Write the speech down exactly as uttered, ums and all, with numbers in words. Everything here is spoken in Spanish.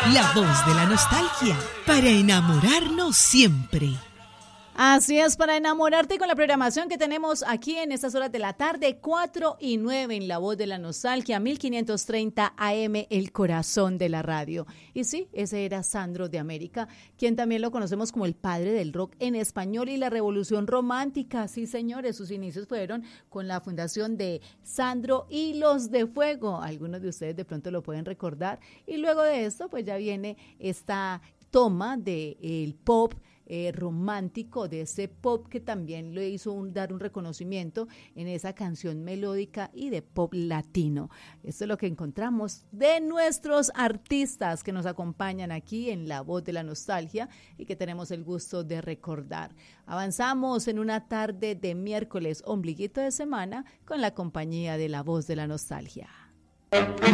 La voz de la nostalgia, para enamorarnos siempre. Así es, para enamorarte con la programación que tenemos aquí en estas horas de la tarde, cuatro y nueve en La Voz de la Nostalgia, mil quinientos treinta A M, el corazón de la radio. Y sí, ese era Sandro de América, quien también lo conocemos como el padre del rock en español y la revolución romántica. Sí, señores, sus inicios fueron con la fundación de Sandro y los de Fuego. Algunos de ustedes de pronto lo pueden recordar. Y luego de esto, pues ya viene esta toma del pop, Eh, romántico, de ese pop que también le hizo un, dar un reconocimiento en esa canción melódica y de pop latino. Esto es lo que encontramos de nuestros artistas que nos acompañan aquí en La Voz de la Nostalgia y que tenemos el gusto de recordar. Avanzamos en una tarde de miércoles, ombliguito de semana, con la compañía de La Voz de la Nostalgia.